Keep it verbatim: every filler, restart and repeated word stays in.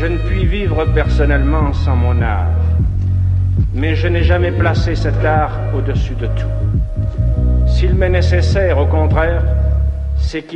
je ne puis vivre personnellement sans mon art, mais je n'ai jamais placé cet art au-dessus de tout. S'il m'est nécessaire, au contraire, c'est qu'il